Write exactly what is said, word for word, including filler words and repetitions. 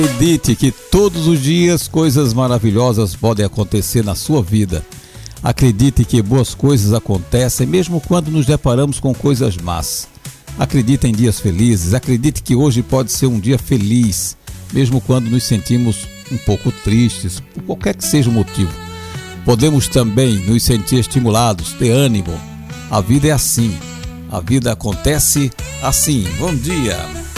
Acredite que todos os dias coisas maravilhosas podem acontecer na sua vida. Acredite que boas coisas acontecem mesmo quando nos deparamos com coisas más. Acredite em dias felizes. Acredite que hoje pode ser um dia feliz, mesmo quando nos sentimos um pouco tristes, por qualquer que seja o motivo. Podemos também nos sentir estimulados, ter ânimo. A vida é assim. A vida acontece assim. Bom dia!